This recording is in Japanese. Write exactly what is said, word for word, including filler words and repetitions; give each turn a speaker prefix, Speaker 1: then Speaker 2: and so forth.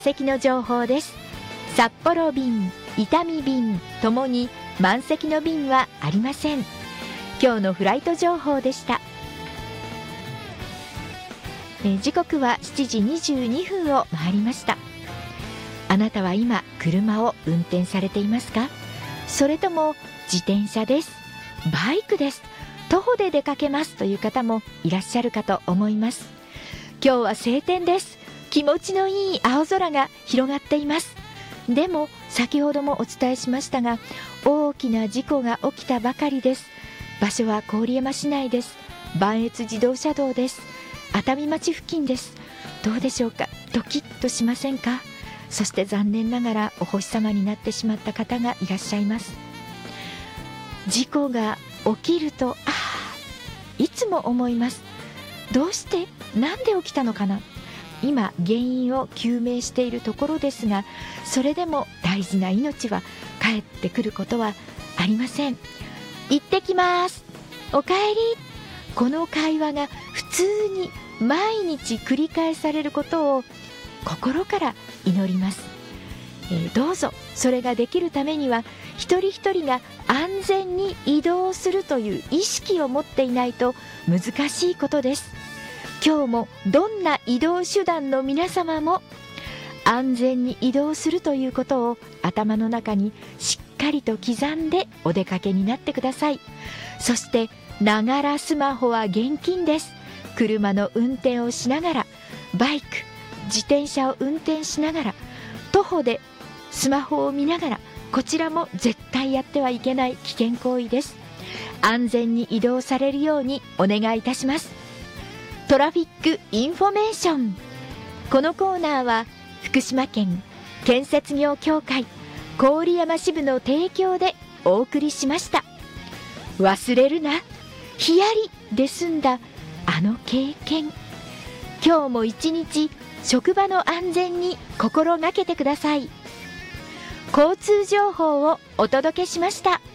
Speaker 1: 席の情報です。札幌便、伊丹便ともに満席の便はありません。今日のフライト情報でした。え時刻はしちじにじゅうにふんを回りました。あなたは今車を運転されていますか？それとも自転車です、バイクです、徒歩で出かけますという方もいらっしゃるかと思います。今日は晴天です。気持ちのいい青空が広がっています。でも先ほどもお伝えしましたが、大きな事故が起きたばかりです。場所は郡山市内です。磐越自動車道です。熱海町付近です。どうでしょうか？ドキッとしませんか？そして残念ながらお星様になってしまった方がいらっしゃいます。事故が起きると、ああ、いつも思います。どうして？なんで起きたのかな？今原因を究明しているところですが、それでも大事な命は帰ってくることはありません。行ってきます、おかえり。この会話が普通に毎日繰り返されることを心から祈ります。えー、どうぞそれができるためには、一人一人が安全に移動するという意識を持っていないと難しいことです。今日もどんな移動手段の皆様も安全に移動するということを頭の中にしっかりと刻んでお出かけになってください。そしてながらスマホは厳禁です。車の運転をしながら、バイク、自転車を運転しながら、徒歩でスマホを見ながら、こちらも絶対やってはいけない危険行為です。安全に移動されるようにお願いいたします。トラフィックインフォメーション。このコーナーは福島県建設業協会郡山支部の提供でお送りしました。忘れるな、ヒヤリで済んだあの経験。今日も一日職場の安全に心がけてください。交通情報をお届けしました。